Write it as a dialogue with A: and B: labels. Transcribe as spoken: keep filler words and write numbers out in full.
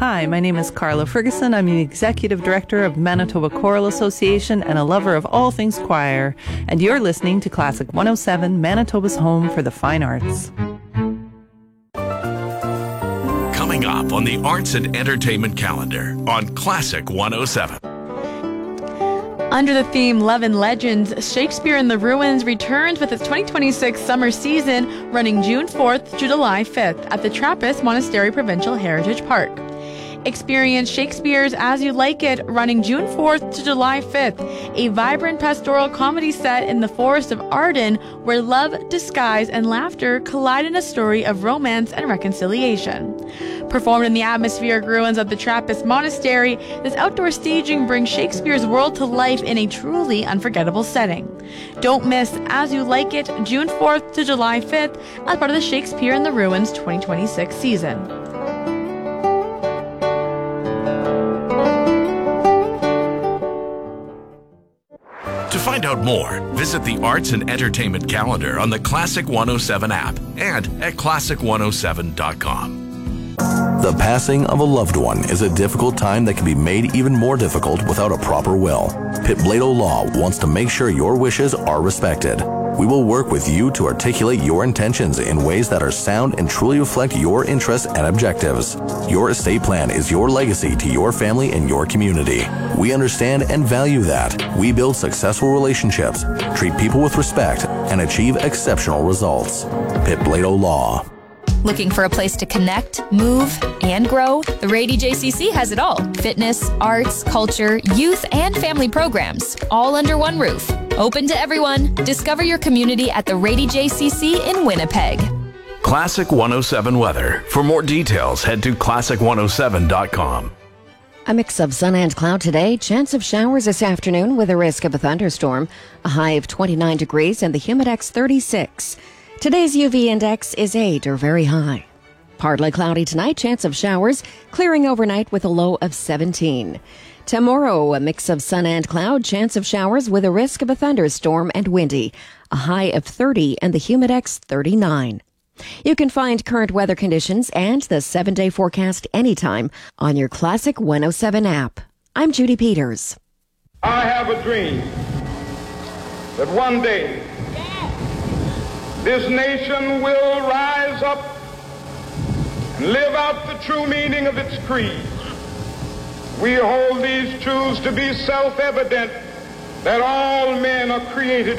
A: Hi, my name is Carla Ferguson. I'm the Executive Director of Manitoba Choral Association and a lover of all things choir. And you're listening to Classic one oh seven, Manitoba's home for the fine arts.
B: Coming up on the Arts and Entertainment calendar on Classic one oh seven.
C: Under the theme Love and Legends, Shakespeare in the Ruins returns with its twenty twenty-six summer season running June fourth to July fifth at the Trappist Monastery Provincial Heritage Park. Experience Shakespeare's As You Like It running June fourth to July fifth, a vibrant pastoral comedy set in the forest of Arden where love, disguise, and laughter collide in a story of romance and reconciliation. Performed in the atmospheric ruins of the Trappist Monastery, this outdoor staging brings Shakespeare's world to life in a truly unforgettable setting. Don't miss As You Like It, June fourth to July fifth, as part of the Shakespeare in the Ruins twenty twenty-six season.
B: To find out more, visit the Arts and Entertainment calendar on the Classic one oh seven app and at classic one oh seven dot com.
D: The passing of a loved one is a difficult time that can be made even more difficult without a proper will. Pitt Blado Law wants to make sure your wishes are respected. We will work with you to articulate your intentions in ways that are sound and truly reflect your interests and objectives. Your estate plan is your legacy to your family and your community. We understand and value that. We build successful relationships, treat people with respect, and achieve exceptional results. Pitt Blado Law.
E: Looking for a place to connect, move, and grow? The Rady J C C has it all. Fitness, arts, culture, youth, and family programs, all under one roof. Open to everyone. Discover your community at the Rady J C C in Winnipeg.
B: Classic one oh seven weather. For more details, head to classic one oh seven dot com.
F: A mix of sun and cloud today. Chance of showers this afternoon with a risk of a thunderstorm. A high of twenty-nine degrees and the humidex thirty-six. Today's U V index is eight or very high. Partly cloudy tonight, chance of showers, clearing overnight with a low of seventeen. Tomorrow, a mix of sun and cloud, chance of showers with a risk of a thunderstorm and windy. A high of thirty and the humidex thirty-nine. You can find current weather conditions and the seven-day forecast anytime on your Classic one oh seven app. I'm Judy Peters.
G: I have a dream that one day this nation will rise up and live out the true meaning of its creed. We hold these truths to be self-evident, that all men are created